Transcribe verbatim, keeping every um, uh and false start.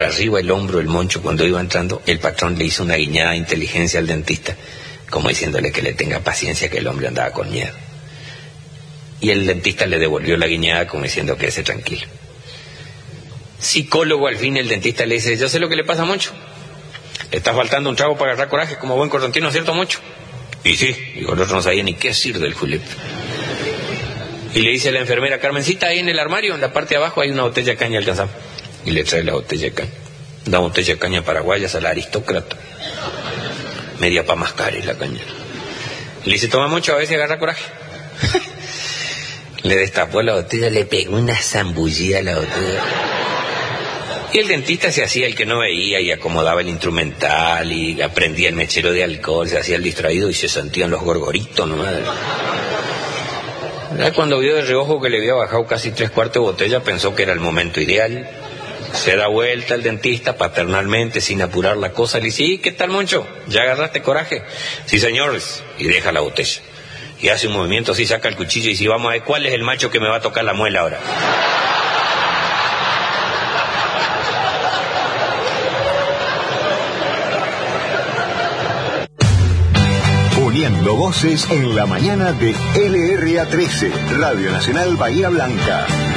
arriba el hombro el Moncho cuando iba entrando, el patrón le hizo una guiñada de inteligencia al dentista, como diciéndole que le tenga paciencia, que el hombre andaba con miedo. Y el dentista le devolvió la guiñada como diciendo que ese tranquilo. Psicólogo, al fin el dentista le dice, yo sé lo que le pasa a Moncho. Le está faltando un trago para agarrar coraje como buen correntino, ¿cierto, Moncho? Y sí, digo, el otro no sabía ni qué decir del Julep. Y le dice a la enfermera, Carmencita, ahí en el armario, en la parte de abajo hay una botella de caña alcanzada. Y le trae la botella de caña. Una botella de caña paraguaya a la aristócrata. Media pa' mascar es la caña. Y le dice, toma Moncho, a ver si agarra coraje. Le destapó la botella, le pegó una zambullida a la botella. Y el dentista se hacía el que no veía y acomodaba el instrumental y aprendía el mechero de alcohol, se hacía el distraído y se sentían los gorgoritos nomás. Cuando vio de reojo que le había bajado casi tres cuartos de botella, pensó que era el momento ideal. Se da vuelta el dentista paternalmente, sin apurar la cosa, le dice, ¿y qué tal, Moncho? ¿Ya agarraste coraje? Sí, señores. Y deja la botella. Y hace un movimiento así, saca el cuchillo y dice, vamos a ver cuál es el macho que me va a tocar la muela ahora. Uniendo voces en la mañana de L R A trece, Radio Nacional Bahía Blanca.